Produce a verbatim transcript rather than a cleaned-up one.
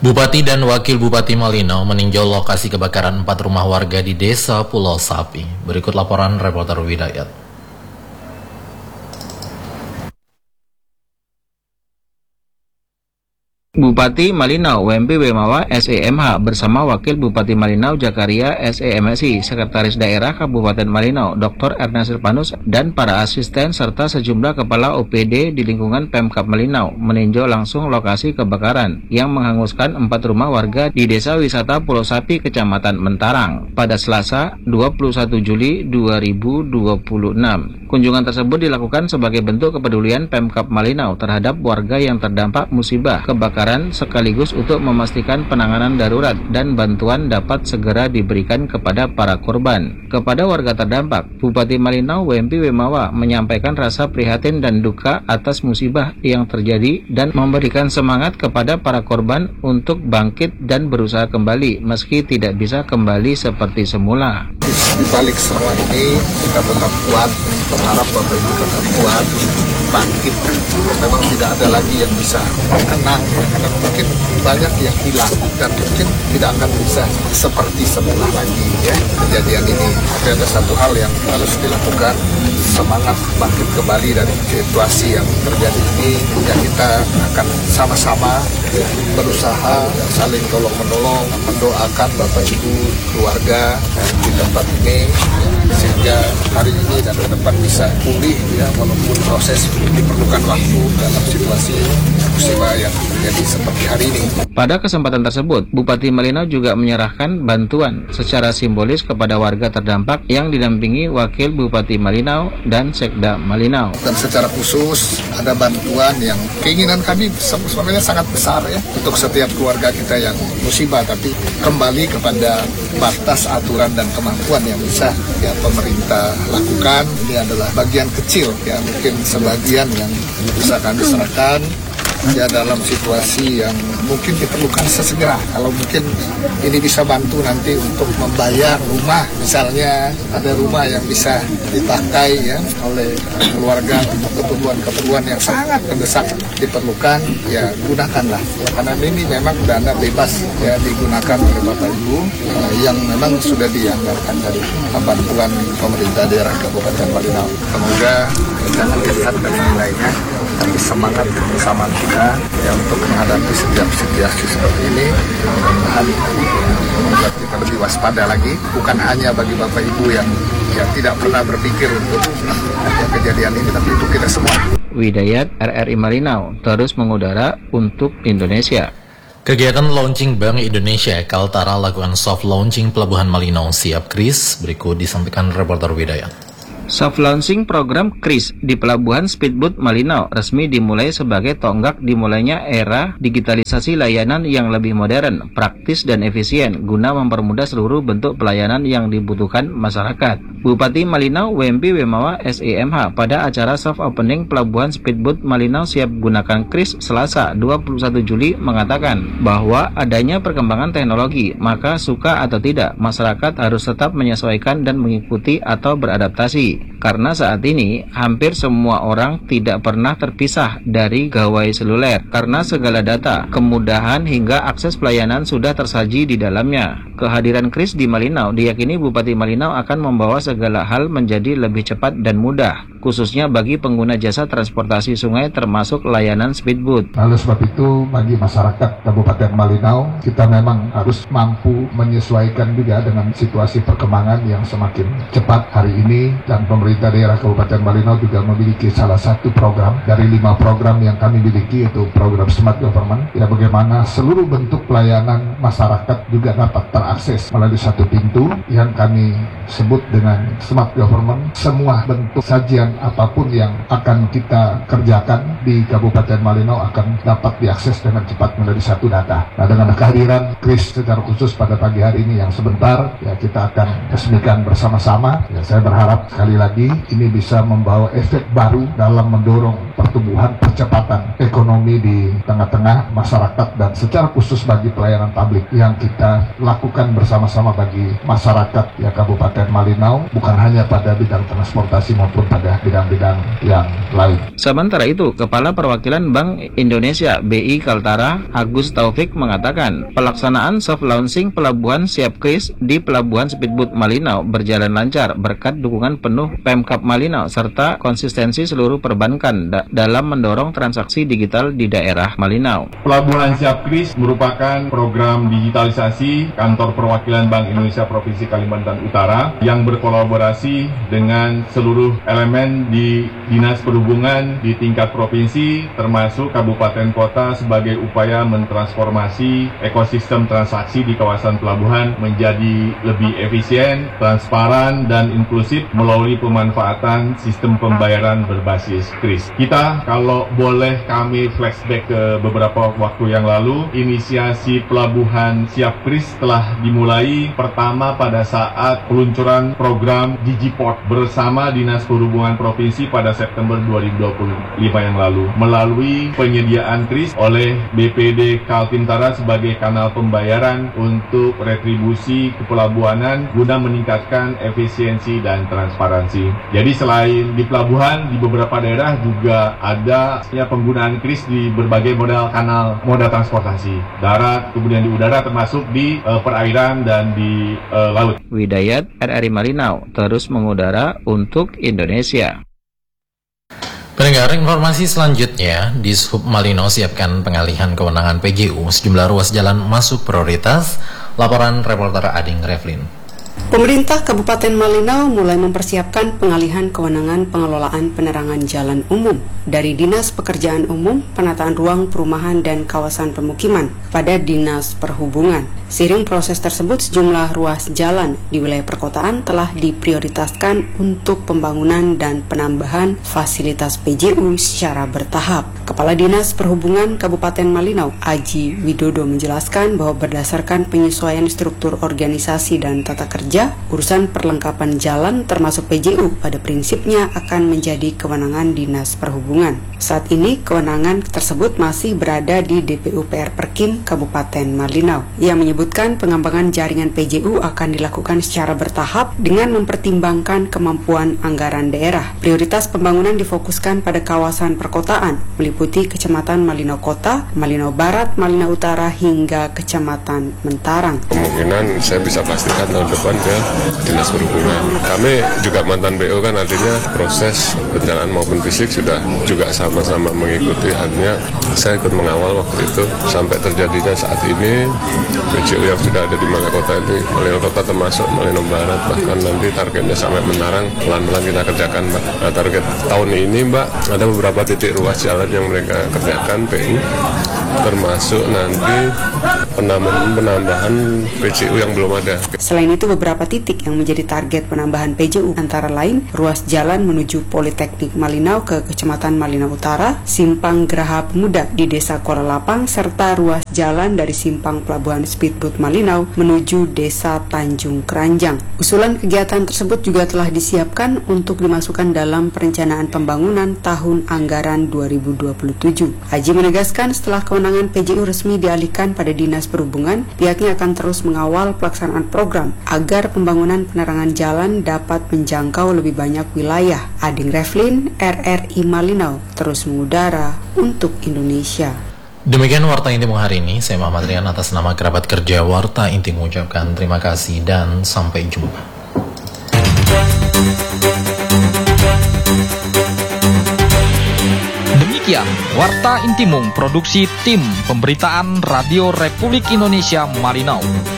Bupati dan Wakil Bupati Malino meninjau lokasi kebakaran empat rumah warga di Desa Pulau Sapi. Berikut laporan reporter Widayat. Bupati Malinau W M P Wemawa S E M H bersama Wakil Bupati Malinau Jakaria S E M S I, Sekretaris Daerah Kabupaten Malinau Doktor Ernest Silvanus, dan para asisten serta sejumlah kepala O P D di lingkungan Pemkab Malinau meninjau langsung lokasi kebakaran yang menghanguskan empat rumah warga di Desa Wisata Pulau Sapi, Kecamatan Mentarang pada Selasa dua puluh satu Juli dua ribu dua puluh enam. Kunjungan tersebut dilakukan sebagai bentuk kepedulian Pemkab Malinau terhadap warga yang terdampak musibah kebakaran, sekaligus untuk memastikan penanganan darurat dan bantuan dapat segera diberikan kepada para korban. Kepada warga terdampak, Bupati Malinau W M P Wemawa menyampaikan rasa prihatin dan duka atas musibah yang terjadi dan memberikan semangat kepada para korban untuk bangkit dan berusaha kembali meski tidak bisa kembali seperti semula. Di balik semua ini kita tetap kuat, berharap Bapak Ibu tetap kuat, bangkit. Memang tidak ada lagi yang bisa tenang, karena mungkin banyak yang hilang dan mungkin tidak akan bisa seperti semula lagi ya kejadian ini. Tapi ada satu hal yang harus dilakukan, semangat bangkit kembali dari situasi yang terjadi ini. Ya, kita akan sama-sama berusaha saling tolong menolong, mendoakan Bapak Ibu, keluarga di tempat ini sehingga hari ini dan ke depan bisa pulih ya, walaupun proses diperlukan waktu dalam situasi musibah yang terjadi seperti hari ini. Pada kesempatan tersebut, Bupati Malinau juga menyerahkan bantuan secara simbolis kepada warga terdampak yang didampingi Wakil Bupati Malinau dan Sekda Malinau. Dan secara khusus ada bantuan yang keinginan kami sebenarnya sangat besar ya untuk setiap keluarga kita yang musibah, tapi kembali kepada batas aturan dan kemampuan yang bisa ya pemerintah lakukan. Ini adalah bagian kecil ya, mungkin sebagian yang bisa kami serahkan ya dalam situasi yang mungkin diperlukan sesegera. Kalau mungkin ini bisa bantu nanti untuk membayar rumah, misalnya ada rumah yang bisa dipakai ya oleh keluarga untuk keperluan-keperluan yang sangat mendesak diperlukan, ya gunakanlah ya, karena ini memang dana bebas ya digunakan oleh Bapak Ibu eh, yang memang sudah dianggarkan dari bantuan pemerintah daerah Kabupaten Malinau. Semoga jangan lihat dari nilainya, tapi semangat kebersamaan kita ya untuk menghadapi setiap situasi seperti ini. Mudah-mudahan membuat kita lebih waspada lagi, bukan hanya bagi Bapak Ibu yang yang tidak pernah berpikir untuk ya, kejadian ini, tapi untuk kita semua. Widayat R R I Malinau terus mengudara untuk Indonesia. Kegiatan launching Bank Indonesia Kaltara lakukan soft launching Pelabuhan Malinau siap kris. Berikut disampaikan reporter Widayat. Soft launching program kris di Pelabuhan Speedboat Malinau resmi dimulai sebagai tonggak dimulainya era digitalisasi layanan yang lebih modern, praktis, dan efisien guna mempermudah seluruh bentuk pelayanan yang dibutuhkan masyarakat. Bupati Malinau W M P Wemawa S E M H pada acara soft opening Pelabuhan Speedboat Malinau siap gunakan kris Selasa dua puluh satu Juli mengatakan bahwa adanya perkembangan teknologi, maka suka atau tidak masyarakat harus tetap menyesuaikan dan mengikuti atau beradaptasi. Karena saat ini hampir semua orang tidak pernah terpisah dari gawai seluler karena segala data, kemudahan hingga akses pelayanan sudah tersaji di dalamnya. Kehadiran kris di Malinau diyakini Bupati Malinau akan membawa segala hal menjadi lebih cepat dan mudah, khususnya bagi pengguna jasa transportasi sungai termasuk layanan speedboat. Oleh sebab itu bagi masyarakat Kabupaten Malinau kita memang harus mampu menyesuaikan juga dengan situasi perkembangan yang semakin cepat hari ini. Dan pemerintah daerah Kabupaten Malinau juga memiliki salah satu program dari lima program yang kami miliki, yaitu program Smart Government, ya bagaimana seluruh bentuk pelayanan masyarakat juga dapat terakses melalui satu pintu yang kami sebut dengan Smart Government. Semua bentuk sajian apapun yang akan kita kerjakan di Kabupaten Malinau akan dapat diakses dengan cepat melalui satu data. Nah, dengan kehadiran kris secara khusus pada pagi hari ini yang sebentar ya kita akan resmikan bersama-sama, ya saya berharap sekali lagi ini bisa membawa efek baru dalam mendorong pertumbuhan percepatan ekonomi di tengah-tengah masyarakat dan secara khusus bagi pelayanan publik yang kita lakukan bersama-sama bagi masyarakat ya Kabupaten Malinau, bukan hanya pada bidang transportasi maupun pada bidang-bidang yang lain. Sementara itu, Kepala Perwakilan Bank Indonesia B I Kaltara Agus Taufik mengatakan pelaksanaan soft launching pelabuhan Siap Kris di Pelabuhan Speedboat Malinau berjalan lancar berkat dukungan penuh Pemkab Malinau serta konsistensi seluruh perbankan da dalam mendorong transaksi digital di daerah Malinau. Pelabuhan Siap Kris merupakan program digitalisasi Kantor Perwakilan Bank Indonesia Provinsi Kalimantan Utara yang berkolaborasi dengan seluruh elemen di Dinas Perhubungan di tingkat provinsi termasuk kabupaten kota sebagai upaya mentransformasi ekosistem transaksi di kawasan pelabuhan menjadi lebih efisien, transparan, dan inklusif melalui pemanfaatan sistem pembayaran berbasis kris. Kita kalau boleh kami flashback ke beberapa waktu yang lalu, inisiasi pelabuhan Siap Kris telah dimulai pertama pada saat peluncuran program Digiport bersama Dinas Perhubungan Provinsi pada September dua ribu dua puluh lima yang lalu melalui penyediaan kris oleh B P D Kaltimtara sebagai kanal pembayaran untuk retribusi kepelabuhanan guna meningkatkan efisiensi dan transparansi. Jadi selain di pelabuhan, di beberapa daerah juga ada ya, penggunaan kris di berbagai modal kanal moda transportasi darat, kemudian di udara termasuk di uh, perairan dan di uh, laut. Widayat R R I Malinau terus mengudara untuk Indonesia. Pendengar, informasi selanjutnya, Dishub Malinau siapkan pengalihan kewenangan P J U sejumlah ruas jalan masuk prioritas. Laporan reporter Ading Revlin. Pemerintah Kabupaten Malinau mulai mempersiapkan pengalihan kewenangan pengelolaan penerangan jalan umum dari Dinas Pekerjaan Umum, Penataan Ruang Perumahan dan Kawasan Pemukiman pada Dinas Perhubungan. Seiring proses tersebut, sejumlah ruas jalan di wilayah perkotaan telah diprioritaskan untuk pembangunan dan penambahan fasilitas P J U secara bertahap. Kepala Dinas Perhubungan Kabupaten Malinau, Aji Widodo, menjelaskan bahwa berdasarkan penyesuaian struktur organisasi dan tata kerja, urusan perlengkapan jalan termasuk P J U pada prinsipnya akan menjadi kewenangan Dinas Perhubungan. Saat ini, kewenangan tersebut masih berada di D P U P R Perkim Kabupaten Malinau. Ia menyebut pengembangan jaringan P J U akan dilakukan secara bertahap dengan mempertimbangkan kemampuan anggaran daerah. Prioritas pembangunan difokuskan pada kawasan perkotaan, meliputi Kecamatan Malinau Kota, Malinau Barat, Malinau Utara, hingga Kecamatan Mentarang. Kemungkinan saya bisa pastikan tahun depan ke Dinas Perhubungan. Kami juga mantan B O kan, artinya proses perencanaan maupun fisik sudah juga sama-sama mengikuti. Hanya saya ikut mengawal waktu itu sampai terjadinya saat ini P J U yang sudah ada di Malinau Kota ini, Malinau Kota termasuk Malinau Barat, bahkan nanti targetnya sampai Menarang, pelan-pelan kita kerjakan, Mbak. Nah, target tahun ini, Mbak, ada beberapa titik ruas jalan yang mereka kerjakan P U, termasuk nanti penambahan-penambahan P J U yang belum ada. Selain itu, beberapa titik yang menjadi target penambahan P J U antara lain ruas jalan menuju Politeknik Malinau ke Kecamatan Malinau Utara, Simpang Geraha Pemuda di Desa Koralapang, serta ruas jalan dari Simpang Pelabuhan Speedboat Malinau menuju Desa Tanjung Keranjang. Usulan kegiatan tersebut juga telah disiapkan untuk dimasukkan dalam perencanaan pembangunan tahun anggaran dua ribu dua puluh tujuh. Haji menegaskan setelah kewenangan P J U resmi dialihkan pada Dinas Perhubungan, pihaknya akan terus mengawal pelaksanaan program agar pembangunan penerangan jalan dapat menjangkau lebih banyak wilayah. Ading Revlin, R R I Malinau, terus mengudara untuk Indonesia. Demikian Warta Intim hari ini. Saya Muhammad Rian atas nama kerabat kerja Warta Intim mengucapkan terima kasih dan sampai jumpa. Demikian Warta Intimung, produksi tim pemberitaan Radio Republik Indonesia Malinau.